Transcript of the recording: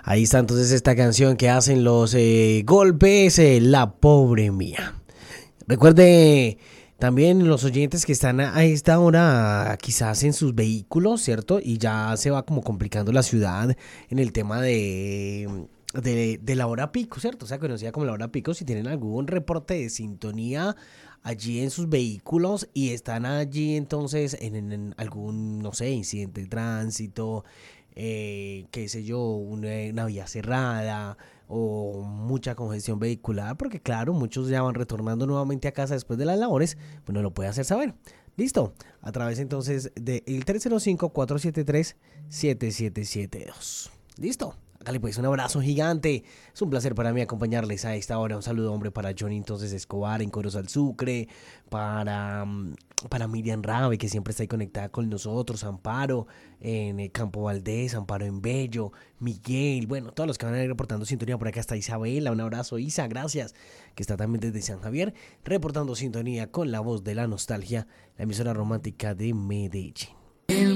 Ahí está entonces esta canción que hacen los golpes, La Pobre Mía. Recuerde también los oyentes que están a esta hora quizás en sus vehículos, ¿cierto? Y ya se va como complicando la ciudad en el tema de la hora pico, ¿cierto? O sea, conocida como la hora pico. Si tienen algún reporte de sintonía allí en sus vehículos y están allí entonces en algún, no sé, incidente de tránsito, qué sé yo, una vía cerrada o mucha congestión vehicular, porque claro, muchos ya van retornando nuevamente a casa después de las labores, pues nos lo puede hacer saber. Listo, a través entonces del 305-473-7772. Listo. Hágale pues un abrazo gigante. Es un placer para mí acompañarles a esta hora. Un saludo, hombre, para Johnny entonces Escobar en Corozal Sucre, para Miriam Rabe, que siempre está ahí conectada con nosotros, Amparo en el Campo Valdés, Amparo en Bello, Miguel, bueno, todos los que van a ir reportando sintonía por acá está Isabela, un abrazo Isa, gracias, que está también desde San Javier, reportando sintonía con la voz de la nostalgia, la emisora romántica de Medellín.